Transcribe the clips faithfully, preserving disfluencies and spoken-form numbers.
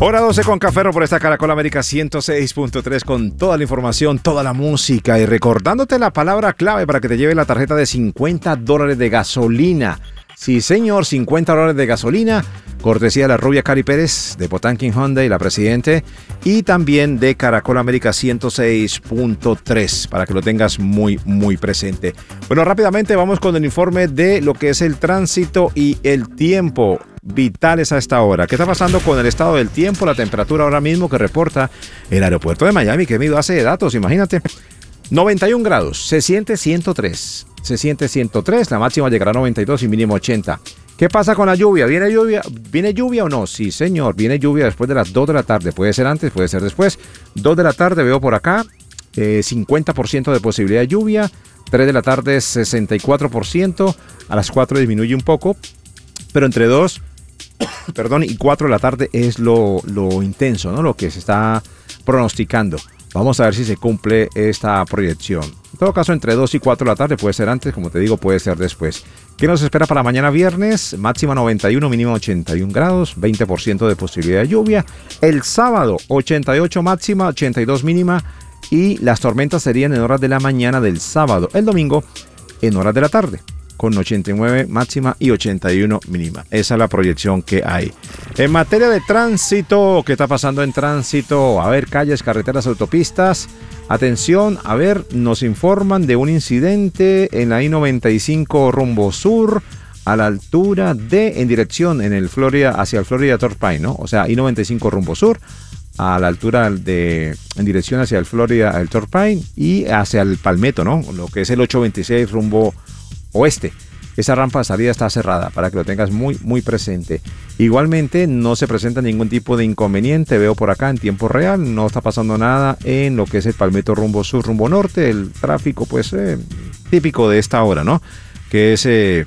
Hora doce con Café por esta Caracol América ciento seis punto tres con toda la información, toda la música y recordándote la palabra clave para que te lleve la tarjeta de cincuenta dólares de gasolina. Sí, señor, cincuenta dólares de gasolina, cortesía de la rubia Cari Pérez, de Potanquín Honda y la Presidente, y también de Caracol América ciento seis punto tres, para que lo tengas muy, muy presente. Bueno, rápidamente vamos con el informe de lo que es el tránsito y el tiempo vitales a esta hora. ¿Qué está pasando con el estado del tiempo? La temperatura ahora mismo que reporta el aeropuerto de Miami, que mido hace de datos, imagínate. noventa y un grados, se siente ciento tres. Se siente ciento tres, la máxima llegará a noventa y dos y mínimo ochenta. ¿Qué pasa con la lluvia? ¿Viene lluvia? ¿Viene lluvia o no? Sí, señor, viene lluvia después de las dos de la tarde. Puede ser antes, puede ser después. dos de la tarde veo por acá, eh, cincuenta por ciento de posibilidad de lluvia. tres de la tarde, sesenta y cuatro por ciento. A las cuatro disminuye un poco, pero entre dos perdón, y cuatro de la tarde es lo, lo intenso, ¿no? Lo que se está pronosticando. Vamos a ver si se cumple esta proyección. En todo caso, entre dos y cuatro de la tarde, puede ser antes, como te digo, puede ser después. ¿Qué nos espera para mañana viernes? Máxima noventa y uno, mínima ochenta y un grados, veinte por ciento de posibilidad de lluvia. El sábado, ochenta y ocho máxima, ochenta y dos mínima. Y las tormentas serían en horas de la mañana del sábado. El domingo, en horas de la tarde, con ochenta y nueve máxima y ochenta y uno mínima. Esa es la proyección que hay. En materia de tránsito, ¿qué está pasando en tránsito? A ver, calles, carreteras, autopistas. Atención, a ver, nos informan de un incidente en la I noventa y cinco rumbo sur, a la altura de, en dirección, en el Florida, hacia el Florida Turnpike, ¿no? O sea, I noventa y cinco rumbo sur, a la altura de, en dirección hacia el Florida, el Turnpike y hacia el Palmetto, ¿no? Lo que es el ocho veintiséis rumbo oeste. Esa rampa de salida está cerrada para que lo tengas muy muy presente. Igualmente no se presenta ningún tipo de inconveniente, veo por acá en tiempo real, no está pasando nada en lo que es el Palmetto rumbo sur, rumbo norte. El tráfico pues eh, típico de esta hora, ¿no? Que es eh,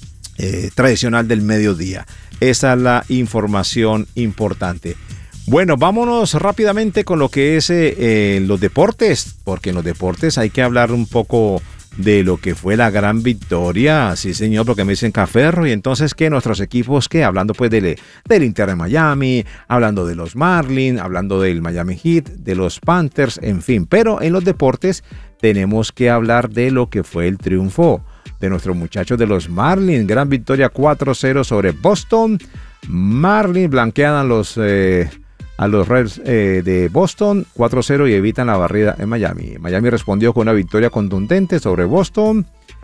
eh, tradicional del mediodía. Esa es la información importante. Bueno, vámonos rápidamente con lo que es eh, eh, los deportes, porque en los deportes hay que hablar un poco de lo que fue la gran victoria, sí señor, porque me dicen Caferro, y entonces que nuestros equipos, que hablando pues del, del Inter de Miami, hablando de los Marlins, hablando del Miami Heat, de los Panthers, en fin, pero en los deportes tenemos que hablar de lo que fue el triunfo de nuestros muchachos de los Marlins, gran victoria cuatro cero sobre Boston. Marlins blanquean los... Eh, a los Reds eh, de Boston cuatro cero y evitan la barrida en Miami. Miami respondió con una victoria contundente sobre Boston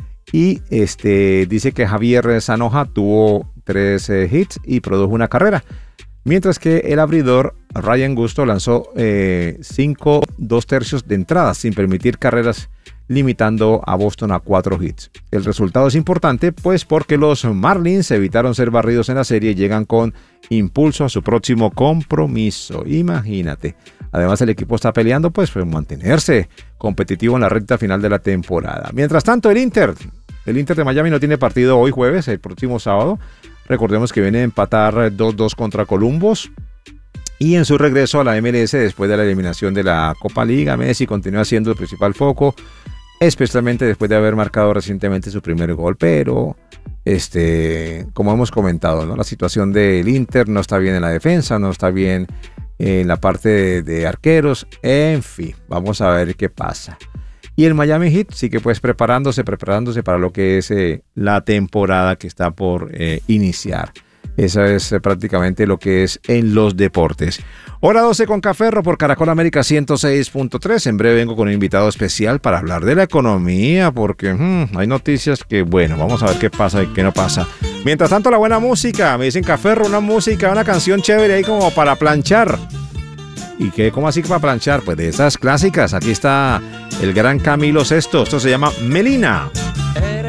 y este dice que Javier Zanoja tuvo tres eh, hits y produjo una carrera, mientras que el abridor Ryan Gusto lanzó eh, cinco dos tercios de entradas sin permitir carreras, limitando a Boston a cuatro hits. El resultado es importante pues porque los Marlins evitaron ser barridos en la serie y llegan con impulso a su próximo compromiso. Imagínate. Además el equipo está peleando pues por mantenerse competitivo en la recta final de la temporada. Mientras tanto el Inter, el Inter de Miami no tiene partido hoy jueves, el próximo sábado. Recordemos que viene a empatar dos dos contra Columbus. Y en su regreso a la M L S después de la eliminación de la Copa Liga, Messi continúa siendo el principal foco, especialmente después de haber marcado recientemente su primer gol. Pero, este, como hemos comentado, ¿no? La situación del Inter no está bien en la defensa, no está bien en la parte de, de arqueros. En fin, vamos a ver qué pasa. Y el Miami Heat sigue pues preparándose, preparándose para lo que es eh, la temporada que está por eh, iniciar. Eso es eh, prácticamente lo que es en los deportes. Hora doce con Caferro por Caracol América ciento seis punto tres. En breve vengo con un invitado especial para hablar de la economía, porque hmm, hay noticias que, bueno, vamos a ver qué pasa y qué no pasa. Mientras tanto, la buena música. Me dicen Caferro, una música, una canción chévere ahí como para planchar. ¿Y qué? ¿Cómo así para planchar? Pues de esas clásicas. Aquí está el gran Camilo Sesto. Esto se llama Melina.